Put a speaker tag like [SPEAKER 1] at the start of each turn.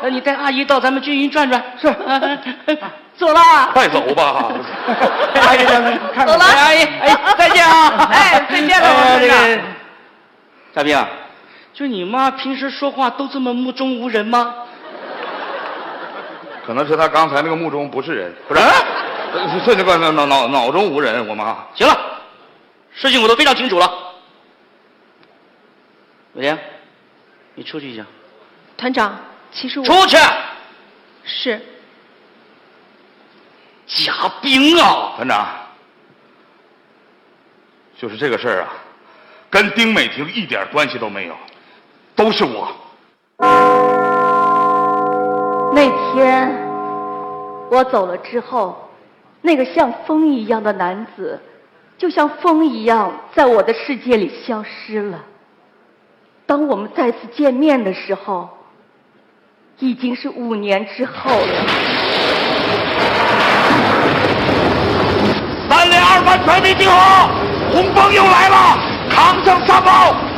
[SPEAKER 1] 你带阿姨到咱们军营转转。
[SPEAKER 2] 是，
[SPEAKER 1] 走了。
[SPEAKER 3] 快走吧。
[SPEAKER 2] 阿姨，看
[SPEAKER 1] 走了，阿姨，哎，再见啊！
[SPEAKER 2] 哎，再见了，我
[SPEAKER 1] 这
[SPEAKER 2] 村
[SPEAKER 1] 个大兵啊，就你妈平时说话都这么目中无人吗？
[SPEAKER 3] 可能是他刚才那个目中不是人，不是？是这个脑中无人，我妈。
[SPEAKER 1] 行了，事情我都非常清楚了。伟莲，你出去一下。
[SPEAKER 4] 团长，其实我
[SPEAKER 1] 出去。
[SPEAKER 4] 是
[SPEAKER 1] 嘉宾啊，
[SPEAKER 3] 团长，就是这个事儿啊，跟丁美婷一点关系都没有，都是我。
[SPEAKER 5] 那天我走了之后，那个像风一样的男子，就像风一样在我的世界里消失了。当我们再次见面的时候，已经是5年之后了。
[SPEAKER 3] 3连2班全体集合，红枫又来了，扛上山包。